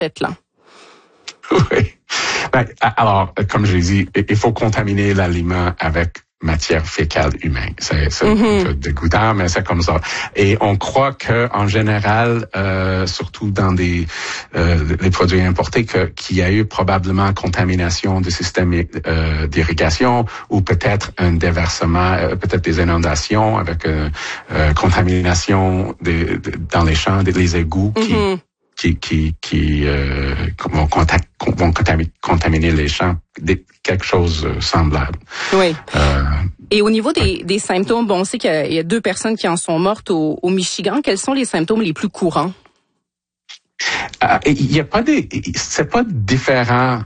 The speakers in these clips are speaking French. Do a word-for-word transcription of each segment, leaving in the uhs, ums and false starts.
fait, là. Oui. Ben, alors, comme je l'ai dit, il faut contaminer l'aliment avec matière fécale humaine. C'est, c'est mm-hmm. un peu dégoûtant, mais c'est comme ça. Et on croit que, en général, euh, surtout dans des euh, les produits importés, que qu'il y a eu probablement contamination du système euh, d'irrigation ou peut-être un déversement, euh, peut-être des inondations avec euh, euh, contamination des, de, dans les champs, des, les égouts qui mm-hmm. qui qui qui euh, vont, contact, vont contaminer les champs, des, quelque chose de semblable. Oui. Euh, Et au niveau des, des symptômes, bon, on sait qu'il y a deux personnes qui en sont mortes au, au Michigan. Quels sont les symptômes les plus courants? Euh, il y a pas des, c'est pas différent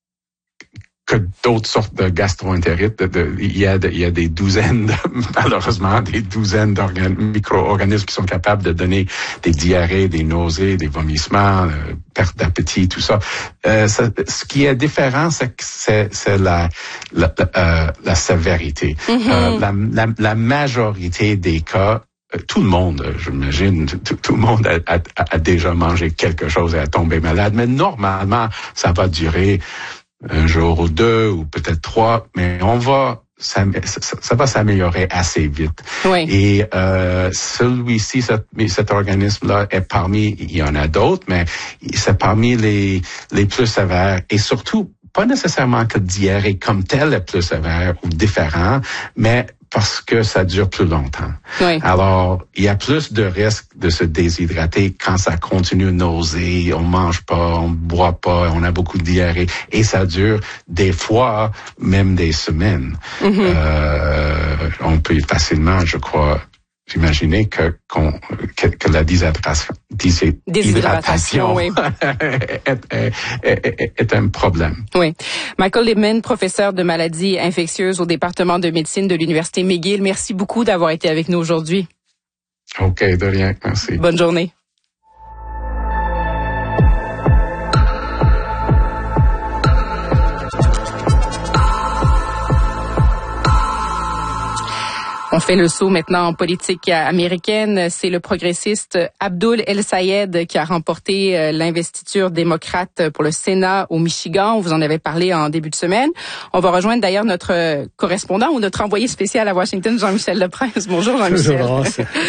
que d'autres sortes de gastro-entérites. De, de, il y a, de, il y a des douzaines, de, malheureusement, des douzaines de micro-organismes qui sont capables de donner des diarrhées, des nausées, des vomissements, euh, perte d'appétit, tout ça. Euh, ça. Ce qui est différent, c'est que c'est, c'est la, la, euh, la sévérité. Mm-hmm. Euh, la, la, la majorité des cas, tout le monde, j'imagine, tout, tout le monde a, a, a déjà mangé quelque chose et a tombé malade, mais normalement, ça va durer un jour ou deux, ou peut-être trois, mais on va, ça, ça, ça va s'améliorer assez vite. Oui. Et euh, celui-ci, cet, cet organisme-là est parmi, il y en a d'autres, mais c'est parmi les les plus sévères, et surtout, pas nécessairement que diarrhée comme telle est plus sévère ou différent, mais parce que ça dure plus longtemps. Oui. Alors, il y a plus de risques de se déshydrater quand ça continue de nauser, on mange pas, on boit pas, on a beaucoup de diarrhée, et ça dure des fois même des semaines. Mm-hmm. Euh, on peut facilement, je crois, imaginer que, qu'on, que, que la déshydratation, déshydratation oui. est, est, est, est un problème. Oui. Michael Lipman, professeur de maladies infectieuses au département de médecine de l'Université McGill, merci beaucoup d'avoir été avec nous aujourd'hui. OK, de rien, merci. Bonne journée. On fait le saut maintenant en politique américaine. C'est le progressiste Abdul El-Sayed qui a remporté l'investiture démocrate pour le Sénat au Michigan. On vous en avait parlé en début de semaine. On va rejoindre d'ailleurs notre correspondant ou notre envoyé spécial à Washington, Jean-Michel Leprince. Bonjour Jean-Michel. Bonjour.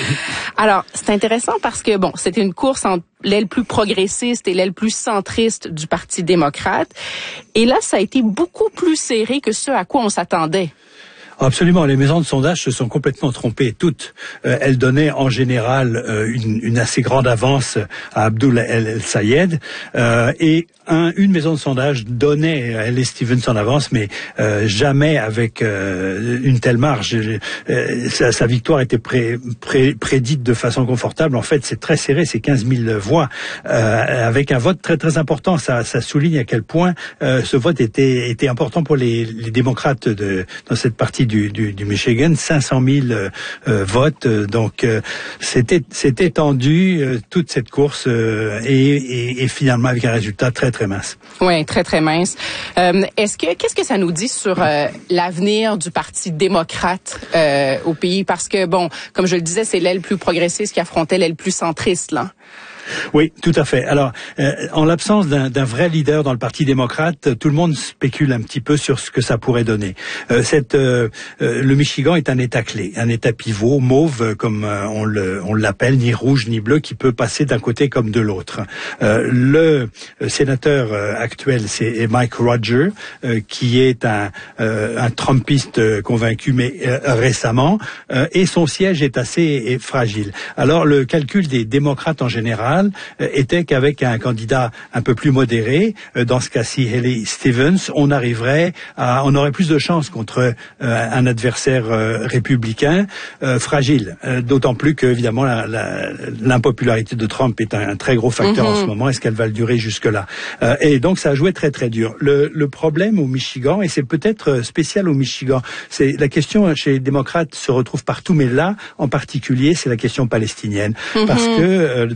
Alors, c'est intéressant parce que, bon, c'était une course entre l'aile plus progressiste et l'aile plus centriste du Parti démocrate. Et là, ça a été beaucoup plus serré que ce à quoi on s'attendait. Absolument, les maisons de sondage se sont complètement trompées, toutes. Euh, elles donnaient en général euh, une, une assez grande avance à Abdul El-Sayed euh, et un, une maison de sondage donnait Ellis Stephens en avance, mais euh, jamais avec euh, une telle marge. Euh, sa, sa victoire était pré, pré, prédite de façon confortable. En fait, c'est très serré, c'est quinze mille voix, euh, avec un vote très très important. Ça, ça souligne à quel point euh, ce vote était, était important pour les, les démocrates de, dans cette partie Du, du, du Michigan, cinq cent mille euh, votes, donc euh, c'était c'était tendu euh, toute cette course euh, et, et, et finalement avec un résultat très très mince. Oui, très très mince. Euh, est-ce que qu'est-ce que ça nous dit sur euh, l'avenir du Parti démocrate euh, au pays, parce que bon, comme je le disais, c'est l'aile plus progressiste qui affrontait l'aile plus centriste là. Oui, tout à fait. Alors, euh, en l'absence d'un, d'un vrai leader dans le Parti démocrate, tout le monde spécule un petit peu sur ce que ça pourrait donner. Euh, cette, euh, euh, le Michigan est un État clé, un État pivot, mauve comme euh, on, le, on l'appelle, ni rouge ni bleu, qui peut passer d'un côté comme de l'autre. Euh, le sénateur euh, actuel, c'est Mike Rogers, euh, qui est un, euh, un Trumpiste convaincu, mais euh, récemment, euh, et son siège est assez fragile. Alors, le calcul des démocrates en général était qu'avec un candidat un peu plus modéré, dans ce cas-ci Ellis Stephens, on arriverait à, on aurait plus de chances contre euh, un adversaire euh, républicain euh, fragile. Euh, d'autant plus que évidemment la, la, l'impopularité de Trump est un, un très gros facteur mm-hmm. en ce moment. Est-ce qu'elle va le durer jusque-là euh, Et donc ça a joué très très dur. Le, le problème au Michigan, et c'est peut-être spécial au Michigan, c'est la question chez les démocrates se retrouve partout, mais là en particulier c'est la question palestinienne, mm-hmm. parce que euh, le docteur El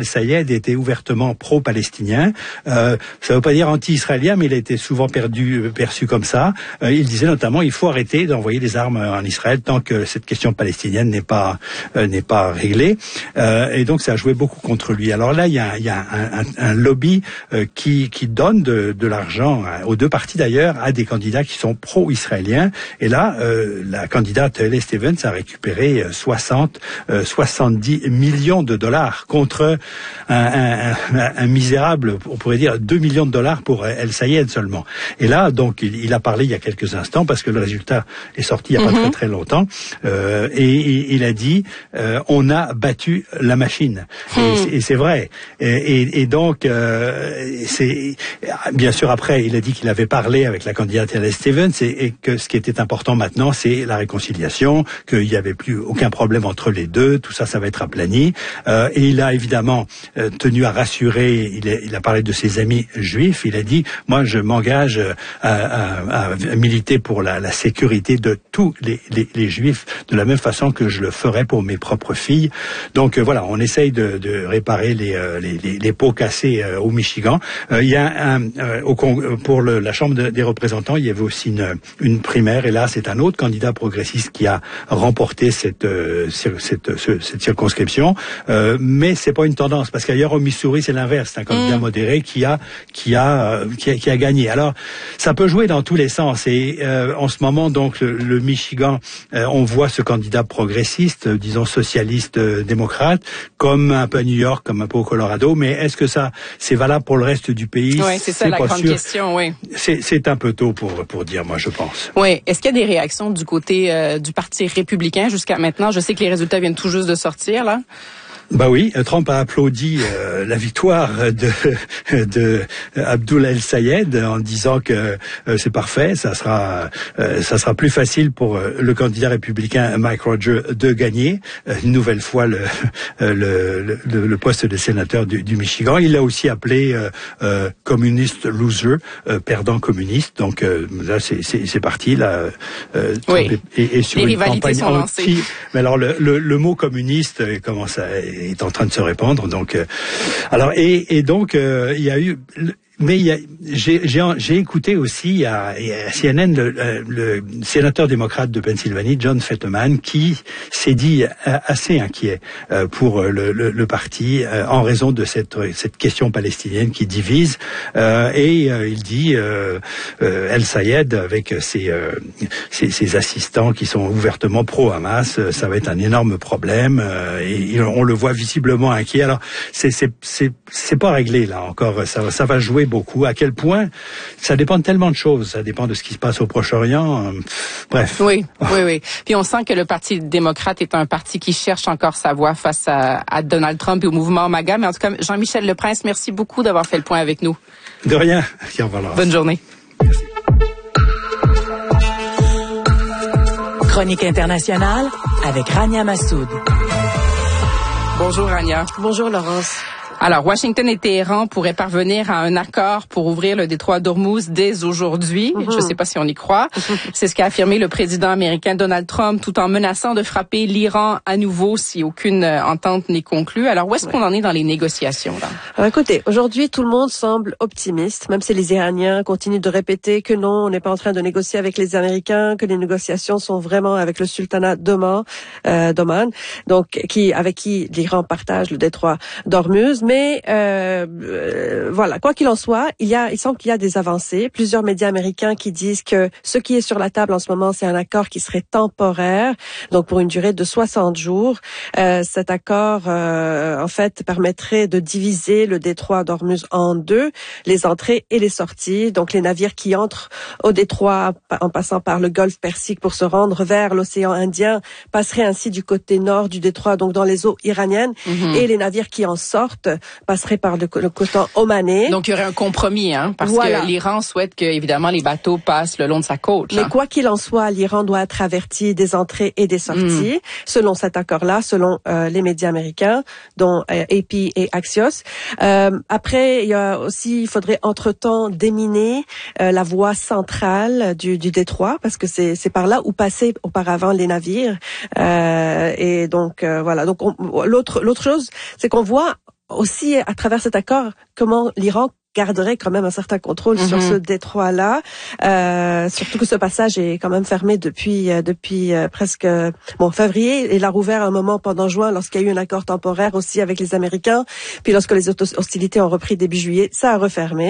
El-Sayed était ouvertement pro-palestinien. Euh, ça ne veut pas dire anti-israélien, mais il a été souvent perdu, perçu comme ça. Euh, il disait notamment il faut arrêter d'envoyer des armes en Israël tant que cette question palestinienne n'est pas euh, n'est pas réglée. Euh, et donc ça a joué beaucoup contre lui. Alors là, il y a, il y a un, un, un lobby euh, qui qui donne de, de l'argent hein, aux deux partis d'ailleurs à des candidats qui sont pro-israéliens. Et là, euh, la candidate Ellie Stephens a récupéré soixante, soixante-dix millions de dollars contre un, un, un, un misérable, on pourrait dire deux millions de dollars pour El-Sayed seulement. Et là, donc, il, il a parlé il y a quelques instants parce que le résultat est sorti il n'y a mm-hmm. pas très très longtemps. Euh, et, et il a dit, euh, on a battu la machine. Mm. Et, et c'est vrai. Et, et, et donc, euh, c'est bien sûr après, il a dit qu'il avait parlé avec la candidate Ellie Stephens et, et que ce qui était important maintenant, c'est la réconciliation, qu'il n'y avait plus aucun problème entre les deux, tout ça, ça va être aplani. Euh, et il a évidemment euh, tenu à rassurer, il a, il a parlé de ses amis juifs, il a dit, moi je m'engage à, à, à militer pour la, la sécurité de tous les, les, les juifs, de la même façon que je le ferais pour mes propres filles. Donc euh, voilà, on essaye de, de réparer les, euh, les, les, les pots cassés euh, au Michigan. Euh, il y a un, euh, au, pour le, la Chambre de, des représentants, il y avait aussi une, une primaire, et là c'est un autre candidat progressiste qui a remporté cette, euh, cette, cette, cette circonscription. Euh, mais c'est pas une tendance, parce qu'ailleurs au Missouri c'est l'inverse, c'est un candidat mmh. modéré qui a, qui a, euh, qui a, qui a gagné. Alors ça peut jouer dans tous les sens. Et euh, en ce moment donc le, le Michigan, euh, on voit ce candidat progressiste, euh, disons socialiste euh, démocrate, comme un peu à New York, comme un peu au Colorado. Mais est-ce que ça c'est valable pour le reste du pays? Oui, c'est ça la grande sûr. question. Oui. C'est, c'est un peu tôt pour pour dire, moi je pense. Oui. Est-ce qu'il y a des réactions du côté euh, du Parti républicain jusqu'à maintenant? Je sais que les résultats viennent tout juste de sortir là. Bah oui, Trump a applaudi euh, la victoire de, de Abdul El-Sayed en disant que euh, c'est parfait, ça sera euh, ça sera plus facile pour euh, le candidat républicain Mike Rogers de gagner euh, une nouvelle fois le le, le, le poste de sénateur du, du Michigan. Il l'a aussi appelé euh, euh, communiste loser, euh, perdant communiste. Donc euh, là c'est c'est, c'est parti là. Euh, oui. Trump est, est, est sur Les une rivalités campagne sont lancées. Anti, mais alors le, le, le mot communiste commence à est en train de se répandre. Donc, euh, alors et, et donc euh, il y a eu. Mais il y a, j'ai, j'ai, j'ai écouté aussi à, à C N N le, le, le sénateur démocrate de Pennsylvanie, John Fetterman, qui s'est dit assez inquiet pour le, le, le parti en raison de cette, cette question palestinienne qui divise. Et il dit El-Sayed avec ses, ses, ses assistants qui sont ouvertement pro-Hamas, ça va être un énorme problème. Et on le voit visiblement inquiet. Alors c'est c'est c'est c'est pas réglé là encore. Ça ça va jouer beaucoup. À quel point? Ça dépend de tellement de choses. Ça dépend de ce qui se passe au Proche-Orient. Bref. Oui, oui, oui. Puis on sent que le Parti démocrate est un parti qui cherche encore sa voie face à, à Donald Trump et au mouvement MAGA. Mais en tout cas, Jean-Michel Leprince, merci beaucoup d'avoir fait le point avec nous. De rien. Au revoir. Bonne journée. Merci. Chronique internationale avec Rania Massoud. Bonjour Rania. Bonjour Laurence. Alors, Washington et Téhéran pourraient parvenir à un accord pour ouvrir le détroit d'Ormuz dès aujourd'hui. Mm-hmm. Je ne sais pas si on y croit. C'est ce qu'a affirmé le président américain Donald Trump, tout en menaçant de frapper l'Iran à nouveau si aucune entente n'est conclue. Alors, où est-ce ouais. qu'on en est dans les négociations là? Alors, écoutez, aujourd'hui, tout le monde semble optimiste, même si les Iraniens continuent de répéter que non, on n'est pas en train de négocier avec les Américains, que les négociations sont vraiment avec le sultanat d'Oman, euh, d'Oman, donc qui avec qui l'Iran partage le détroit d'Ormuz. Mais euh, euh, voilà, quoi qu'il en soit, il y a, il semble qu'il y a des avancées. Plusieurs médias américains qui disent que ce qui est sur la table en ce moment, c'est un accord qui serait temporaire, donc pour une durée de soixante jours. Euh, cet accord, euh, en fait, permettrait de diviser le détroit d'Ormuz en deux, les entrées et les sorties. Donc les navires qui entrent au détroit en passant par le golfe Persique pour se rendre vers l'océan Indien passeraient ainsi du côté nord du détroit, donc dans les eaux iraniennes, mm-hmm. et les navires qui en sortent passerait par le, le côté omanais. Donc il y aurait un compromis, hein, parce voilà. que l'Iran souhaite que évidemment les bateaux passent le long de sa côte. Mais hein. quoi qu'il en soit, l'Iran doit être averti des entrées et des sorties, mm. selon cet accord-là, selon euh, les médias américains, dont euh, A P et Axios. Euh, après, il y a aussi, il faudrait entre-temps déminer euh, la voie centrale du, du détroit, parce que c'est, c'est par là où passaient auparavant les navires. Euh, et donc euh, voilà. Donc on, l'autre, l'autre chose, c'est qu'on voit aussi, à travers cet accord, comment l'Iran garderait quand même un certain contrôle mm-hmm. sur ce détroit-là, euh, surtout que ce passage est quand même fermé depuis euh, depuis euh, presque bon février. Il a rouvert un moment pendant juin lorsqu'il y a eu un accord temporaire aussi avec les Américains. Puis lorsque les hostilités ont repris début juillet, ça a refermé.